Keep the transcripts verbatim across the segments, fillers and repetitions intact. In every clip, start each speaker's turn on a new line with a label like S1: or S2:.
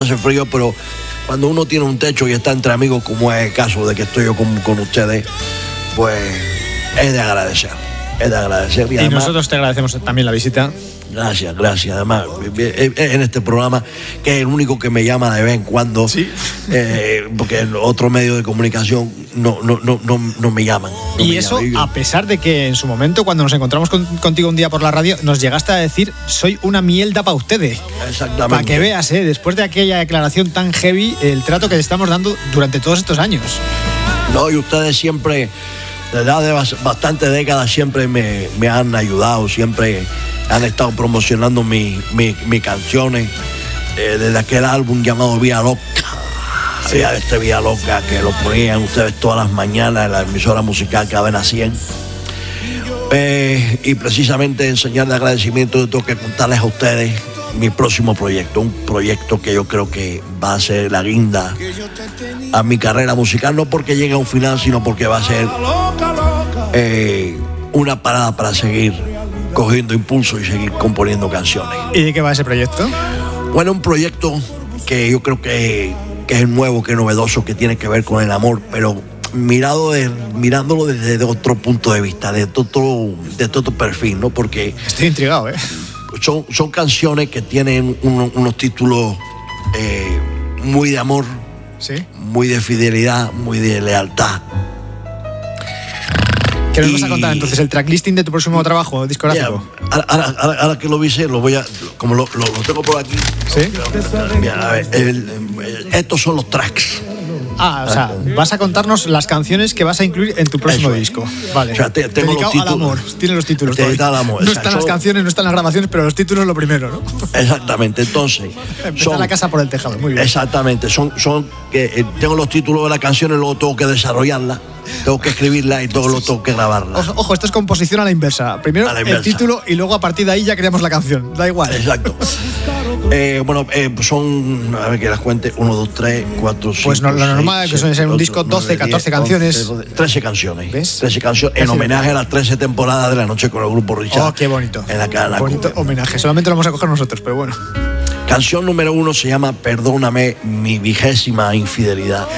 S1: hace frío, pero cuando uno tiene un techo y está entre amigos, como es el caso de que estoy yo con, con ustedes, pues es de agradecer. Es de agradecer. Y,
S2: y
S1: además,
S2: nosotros te agradecemos también la visita.
S1: Gracias, gracias. Además, en este programa, que es el único que me llama de vez en cuando,
S2: ¿sí?
S1: eh, porque en otro medio de comunicación no, no, no, no, no me llaman. No
S2: y
S1: me
S2: eso,
S1: llaman.
S2: a pesar de que en su momento, cuando nos encontramos con, contigo un día por la radio, nos llegaste a decir, soy una mierda para ustedes.
S1: Exactamente.
S2: Para que veas, ¿eh? Después de aquella declaración tan heavy, el trato que le estamos dando durante todos estos años.
S1: No, y ustedes siempre, desde de bastantes décadas, siempre me, me han ayudado, siempre han estado promocionando mis mi, mi canciones, eh, desde aquel álbum llamado Vía Loca. Sí. Había este Vía Loca que lo ponían ustedes todas las mañanas en la emisora musical Cadena cien. Eh, y precisamente en señal de agradecimiento yo tengo que contarles a ustedes mi próximo proyecto, un proyecto que yo creo que va a ser la guinda a mi carrera musical, no porque llegue a un final, sino porque va a ser eh, una parada para seguir cogiendo impulso y seguir componiendo canciones.
S2: ¿Y de qué va ese proyecto?
S1: Bueno, un proyecto que yo creo que, que es nuevo, que es novedoso, que tiene que ver con el amor, pero mirado de, mirándolo desde otro punto de vista, desde otro, desde otro perfil, ¿no? Porque
S2: estoy intrigado, ¿eh?
S1: Son, son canciones que tienen uno, unos títulos eh, muy de amor,
S2: ¿sí?
S1: Muy de fidelidad, muy de lealtad.
S2: ¿Qué nos vas a contar entonces? ¿El tracklisting de tu próximo trabajo discográfico?
S1: Yeah, ahora, ahora, ahora que lo viste, lo voy a, como lo, lo, lo tengo por aquí.
S2: ¿Sí?
S1: Mira, a ver, el, el, estos son los tracks.
S2: Ah, o sea, vas a contarnos las canciones que vas a incluir en tu próximo
S1: Eso,
S2: disco. Vale.
S1: O sea, te, tengo
S2: dedicado
S1: los títulos,
S2: al amor. Tiene los títulos.
S1: Dedicado al amor.
S2: No
S1: O sea,
S2: están
S1: son,
S2: las canciones, no están las grabaciones, pero los títulos lo primero, ¿no?
S1: Exactamente. Entonces.
S2: Empezar son, la casa por el tejado. Muy bien.
S1: Exactamente. Son, son que eh, tengo los títulos de las canciones, luego tengo que desarrollarlas, tengo que escribirlas y todo lo tengo que grabarlas.
S2: Ojo, esto es composición a la inversa. Primero
S1: la inversa.
S2: El título y luego a partir de ahí ya creamos la canción. Da igual.
S1: Exacto. Eh, bueno, eh, son, a ver que las cuente, uno, dos, tres, cuatro, cinco.
S2: Pues no, lo normal es que suele ser un disco, doce, catorce canciones.
S1: once, trece canciones.
S2: ¿Ves?
S1: trece canciones en homenaje a las trece temporadas de La Noche con el Grupo Richard.
S2: Oh, qué bonito.
S1: En la cara.
S2: Bonito homenaje. Solamente lo vamos a coger nosotros, pero bueno.
S1: Canción número uno se llama Perdóname mi vigésima infidelidad.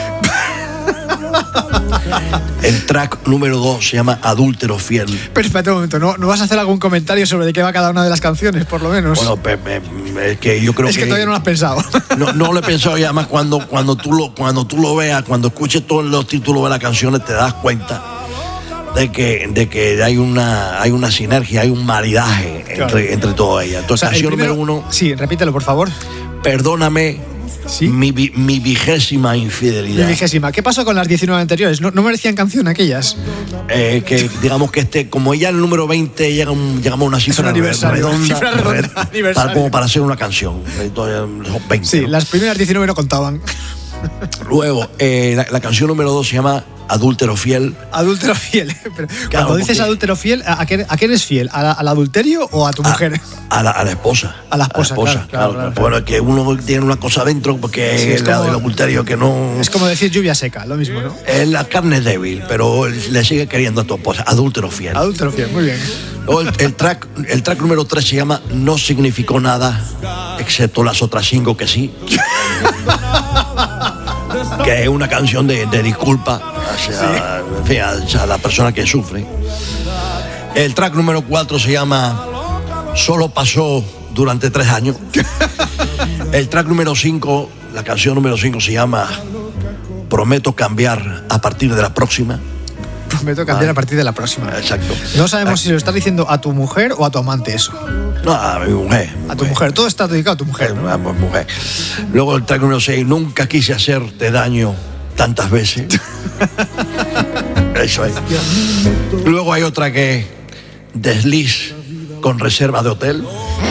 S1: El track número dos se llama Adúltero Fiel.
S2: Pero espérate un momento, ¿no, ¿no vas a hacer algún comentario sobre de qué va cada una de las canciones, por lo menos?
S1: Bueno, pe, pe, es que yo creo
S2: es que,
S1: que
S2: todavía no lo has pensado.
S1: No, no lo he pensado y además cuando, cuando, tú lo, cuando tú lo veas, cuando escuches todos los títulos de las canciones, te das cuenta de que, de que hay una hay una sinergia, hay un maridaje claro. entre, entre todas ellas. Entonces, o sea, canción primero, número uno.
S2: Sí, repítelo, por favor.
S1: Perdóname. ¿Sí? Mi, mi vigésima infidelidad.
S2: Mi vigésima. ¿Qué pasó con las diecinueve anteriores? ¿No, no merecían canción aquellas?
S1: Eh, que digamos que este, como ella el número veinte llega un, llegamos a una cifra redonda,
S2: cifra redonda
S1: red, para, como para hacer una canción. Entonces, veinte,
S2: sí,
S1: ¿no?
S2: Las primeras diecinueve no contaban.
S1: Luego, eh, la, la canción número dos se llama Adúltero Fiel.
S2: Adúltero Fiel. Pero
S1: claro,
S2: cuando dices porque... adúltero fiel, ¿a qué, ¿a qué eres fiel? ¿A la, ¿Al adulterio o a tu
S1: a,
S2: mujer?
S1: A la, a la esposa.
S2: A la esposa, a la esposa claro. claro, claro, claro.
S1: Bueno, que uno tiene una cosa dentro porque sí, es como, el adulterio que no...
S2: Es como decir lluvia seca, lo mismo, ¿no?
S1: Es la carne débil, pero le sigue queriendo a tu esposa. Adúltero Fiel.
S2: Adúltero Fiel, muy bien.
S1: Luego el, el, track, el track número tres se llama No significó nada, excepto las otras cinco que sí. Que es una canción de, de disculpa hacia, sí. en fin, hacia la persona que sufre. El track número cuatro se llama Solo pasó durante tres años. El track número cinco, la canción número cinco se llama Prometo cambiar a partir de la próxima.
S2: Prometo cambiar ah, a partir de la próxima.
S1: Exacto.
S2: No sabemos ah, si lo estás diciendo a tu mujer o a tu amante eso.
S1: No, a mi mujer.
S2: A tu mujer. mujer. Todo está dedicado a tu mujer.
S1: ¿no? A mi mujer. Luego el track número seis, Nunca quise hacerte daño tantas veces. Eso es. Luego hay otra que Desliz con reserva de hotel.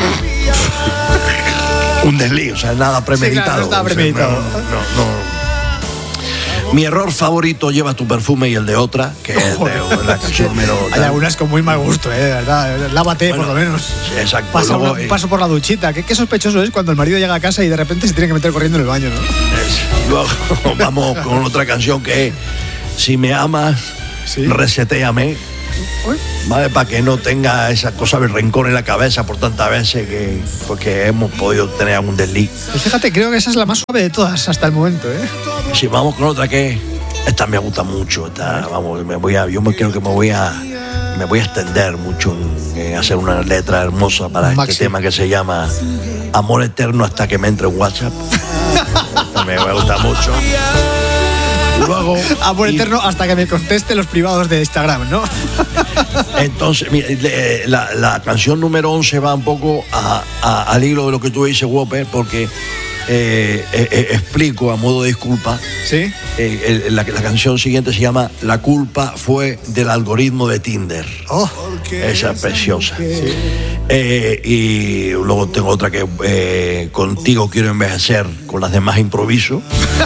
S1: Un desliz, o sea, nada premeditado.
S2: Sí, claro, no estaba premeditado.
S1: O sea, no, no, no. Mi error favorito, Lleva tu perfume y el de otra, que es de la canción número.
S2: Hay algunas con muy mal gusto, ¿eh? De verdad. Lávate, bueno, por lo menos.
S1: Sí, exacto.
S2: Pasa
S1: Luego,
S2: un paso por la duchita. ¿Qué, qué sospechoso es cuando el marido llega a casa y de repente se tiene que meter corriendo en el baño, ¿no?
S1: Es, luego vamos con otra canción que es Si me amas, ¿sí? Resetéame. ¿vale? Para que no tenga esa cosa del rencor en la cabeza por tantas veces que, porque hemos podido tener algún desliz.
S2: Pues fíjate, creo que esa es la más suave de todas hasta el momento, ¿eh?
S1: Si vamos con otra que esta me gusta mucho, esta, vamos, me voy a, yo me creo que me voy a me voy a extender mucho en, en hacer una letra hermosa para
S2: Maxi.
S1: este tema que se llama Amor Eterno hasta que me entre en WhatsApp. También me gusta mucho. Luego,
S2: Amor
S1: y,
S2: eterno hasta que me conteste los privados de Instagram, ¿no?
S1: Entonces, mira, la, la canción número once va un poco a, a, al hilo de lo que tú dices, Whopper, porque eh, eh, explico a modo de disculpa.
S2: Sí.
S1: Eh, el, la, la canción siguiente se llama La culpa fue del algoritmo de Tinder.
S2: Oh.
S1: Esa es preciosa. Sí. Eh, y luego tengo otra que eh, Contigo quiero envejecer, con las demás improviso.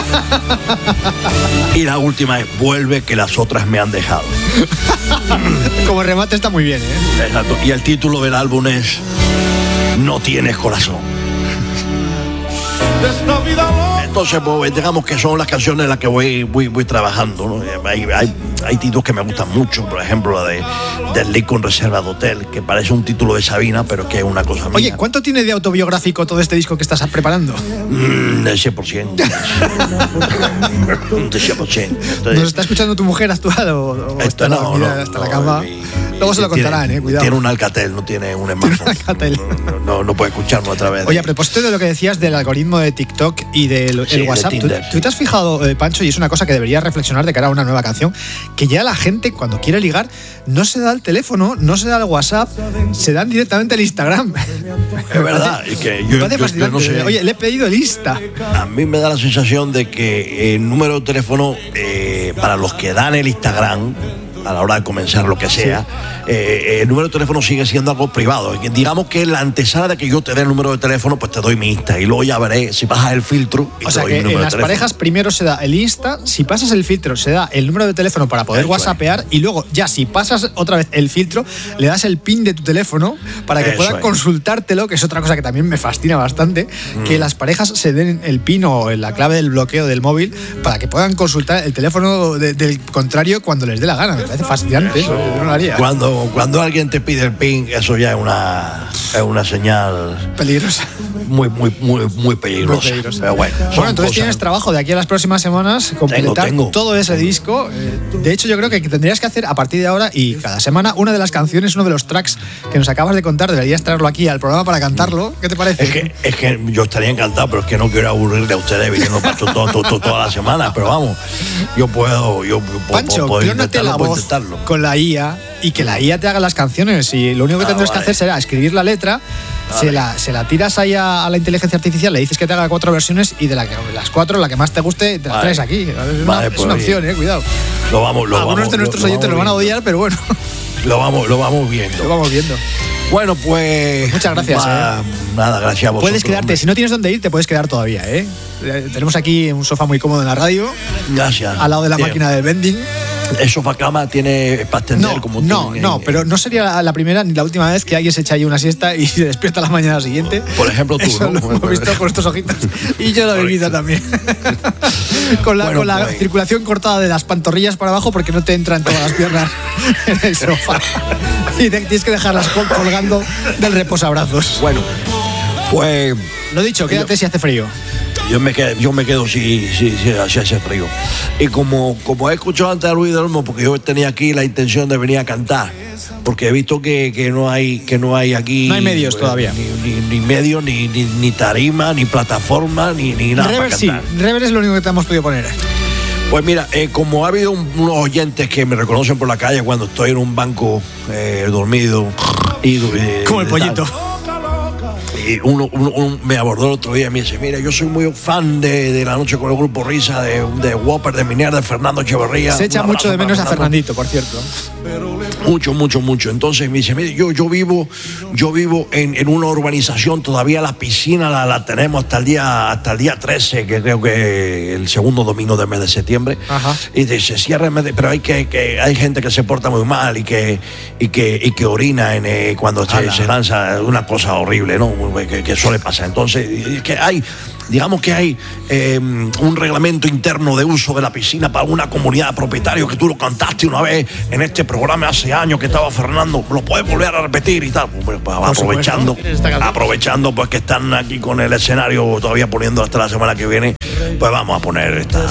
S1: Y la última es Vuelve que las otras me han dejado.
S2: Como remate está muy bien, ¿eh?
S1: Exacto. Y el título del álbum es No tienes corazón. Entonces, pues, digamos que son las canciones en las que voy, voy, voy trabajando, ¿no? Hay, hay, hay títulos que me gustan mucho, por ejemplo, la de Del Lee con Reserva de Hotel, que parece un título de Sabina, pero que es una cosa mía.
S2: Oye, ¿cuánto tiene de autobiográfico todo este disco que estás preparando?
S1: Mm, del cien por ciento. Del cien por ciento. Entonces,
S2: ¿nos está escuchando tu mujer actual o, o está
S1: no,
S2: dormida
S1: no,
S2: hasta
S1: no,
S2: la cama?
S1: Y,
S2: Luego se lo
S1: tiene,
S2: contarán, eh, cuidado.
S1: Tiene un Alcatel, no tiene un smartphone.
S2: Alcatel.
S1: No, no, no puede escucharlo otra vez.
S2: Oye, a propósito de lo que decías del algoritmo de TikTok y del
S1: sí,
S2: el WhatsApp,
S1: de
S2: ¿tú,
S1: Tinder,
S2: ¿tú te has fijado, eh, Pancho, y es una cosa que deberías reflexionar de cara a una nueva canción, que ya la gente cuando quiere ligar no se da el teléfono, no se da el WhatsApp, se dan directamente el Instagram?
S1: Es verdad. Y que yo,
S2: me parece
S1: yo,
S2: fascinante.
S1: yo no sé,
S2: Oye, le he pedido el Insta.
S1: A mí me da la sensación de que el número de teléfono eh, para los que dan el Instagram a la hora de comenzar lo que sea, sí. eh, el número de teléfono sigue siendo algo privado. Digamos que la antesala de que yo te dé el número de teléfono, pues te doy mi Insta y luego ya veré si pasas el filtro y
S2: o
S1: te
S2: sea
S1: doy
S2: que
S1: mi número
S2: en
S1: de
S2: las
S1: teléfono.
S2: parejas primero se da el Insta, si pasas el filtro se da el número de teléfono para poder
S1: Eso
S2: whatsappear
S1: es.
S2: Y luego ya si pasas otra vez el filtro le das el pin de tu teléfono para que
S1: Eso
S2: puedan
S1: es.
S2: consultártelo, que es otra cosa que también me fascina bastante, mm. que las parejas se den el pin o la clave del bloqueo del móvil para que puedan consultar el teléfono de, del contrario cuando les dé la gana. Me parece fascinante. Eso. No lo haría.
S1: Cuando, cuando alguien te pide el pin, eso ya es una, es una señal
S2: peligrosa.
S1: Muy, muy, muy, muy peligrosa.
S2: Muy peligrosa.
S1: Pero bueno,
S2: bueno, entonces
S1: cosas.
S2: Tienes trabajo de aquí a las próximas semanas, completar
S1: tengo, tengo.
S2: todo ese disco. De hecho, yo creo que tendrías que hacer a partir de ahora y cada semana una de las canciones, uno de los tracks que nos acabas de contar, deberías traerlo aquí al programa para cantarlo. ¿Qué te parece?
S1: Es que, es que yo estaría encantado, pero es que no quiero aburrirle a ustedes viniendo Pancho todo, todo, todo, toda la semana. Pero vamos, yo puedo, yo puedo,
S2: Pancho,
S1: puedo
S2: clónate
S1: intentarlo,
S2: la
S1: puedo
S2: voz
S1: intentarlo.
S2: con la I A y que la I A te haga las canciones. Y lo único que
S1: Ah,
S2: tendrás
S1: vale.
S2: que hacer será escribir la letra, se la, se la tiras ahí a, a la inteligencia artificial, le dices que te haga cuatro versiones y de la que, las cuatro, la que más te guste, te la
S1: Vale.
S2: traes aquí. Es una,
S1: Vale,
S2: es
S1: pues,
S2: una
S1: oye.
S2: opción, eh, cuidado.
S1: Lo vamos, lo
S2: Algunos
S1: vamos,
S2: de nuestros
S1: lo- lo
S2: oyentes lo
S1: vamos
S2: van a
S1: viendo.
S2: odiar, pero bueno,
S1: Lo vamos, lo vamos viendo.
S2: lo vamos viendo.
S1: Bueno, pues.
S2: Muchas gracias,
S1: va, Nada, gracias a vosotros.
S2: Puedes quedarte,
S1: hombre.
S2: si no tienes dónde ir, te puedes quedar todavía, ¿eh? Eh, Tenemos aquí un sofá muy cómodo en la radio,
S1: Gracias.
S2: al lado de la
S1: Bien.
S2: máquina del vending.
S1: El sofá cama tiene para extender
S2: No,
S1: como
S2: no,
S1: tienen
S2: no,
S1: en-
S2: pero no sería la, la primera ni la última vez que alguien se echa ahí una siesta y se despierta la mañana siguiente.
S1: Por ejemplo, tú,
S2: Eso
S1: ¿no?
S2: lo hemos visto con estos ojitos. Y yo lo he vivido también. con la,
S1: Bueno,
S2: con la
S1: pues.
S2: circulación cortada de las pantorrillas para abajo porque no te entran todas las piernas en el sofá. Y te, tienes que dejarlas col- colgando del reposabrazos.
S1: Bueno, pues.
S2: Lo dicho, quédate si hace frío.
S1: Yo me quedo, yo me quedo si, si, si, si hace frío. Y como, como he escuchado antes a Luis del Olmo, porque yo tenía aquí la intención de venir a cantar, porque he visto que, que no hay que no hay aquí.
S2: No hay medios todavía.
S1: Ni, ni, ni medios, ni, ni, ni tarima, ni plataforma, ni, ni nada
S2: Rever
S1: para
S2: sí,
S1: cantar.
S2: Rever es lo único que te hemos podido poner.
S1: Pues mira, eh, como ha habido un- unos oyentes que me reconocen por la calle cuando estoy en un banco eh, dormido y eh,
S2: Como el
S1: tal.
S2: pollito.
S1: Y uno, uno- uno me abordó el otro día y me dice, mira, yo soy muy fan de, de La Noche con el Grupo Risa, de, de Whopper, de Minier, de Fernando Echeverría.
S2: Se echa
S1: Un
S2: mucho
S1: abrazo
S2: de
S1: para
S2: menos a
S1: Fernando.
S2: Fernandito, por cierto.
S1: Mucho, mucho, mucho. Entonces me dice, mire, yo, yo vivo, yo vivo en, en una urbanización, todavía la piscina la, la tenemos hasta el día, hasta el día trece, que creo que el segundo domingo del mes de septiembre.
S2: Ajá.
S1: Y dice, cierra el mes de- pero hay que, que hay gente que se porta muy mal y que, y que, y que orina en, eh, cuando se,
S2: Ala.
S1: se lanza una cosa horrible, ¿no? Que, que suele pasar. Entonces, y que hay, digamos que hay eh, un reglamento interno de uso de la piscina para una comunidad de propietarios que tú lo cantaste una vez en este programa hace años que estaba Fernando, lo puedes volver a repetir y tal. Pues, pues, aprovechando, aprovechando pues que están aquí con el escenario todavía poniendo hasta la semana que viene, pues vamos a poner esta,